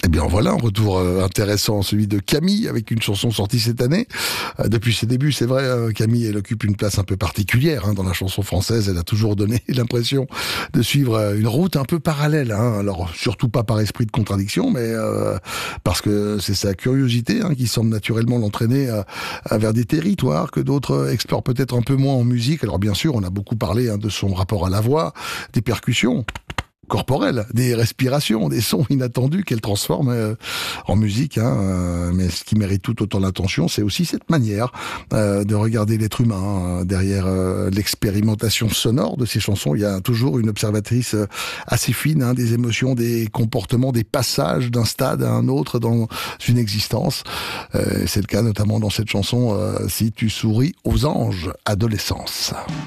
Eh bien voilà, un retour intéressant, celui de Camille, avec une chanson sortie cette année. Depuis ses débuts, c'est vrai, Camille, elle occupe une place un peu particulière dans la chanson française. Elle a toujours donné l'impression de suivre une route un peu parallèle. Alors, surtout pas par esprit de contradiction, mais parce que c'est sa curiosité qui semble naturellement l'entraîner vers des territoires que d'autres explorent peut-être un peu moins en musique. Alors bien sûr, on a beaucoup parlé de son rapport à la voix, des percussions corporelles, des respirations, des sons inattendus qu'elle transforme en musique. Mais ce qui mérite tout autant l'attention, c'est aussi cette manière de regarder l'être humain. Derrière l'expérimentation sonore de ces chansons, il y a toujours une observatrice assez fine des émotions, des comportements, des passages d'un stade à un autre dans une existence. C'est le cas notamment dans cette chanson « Si tu souris aux anges, adolescence ».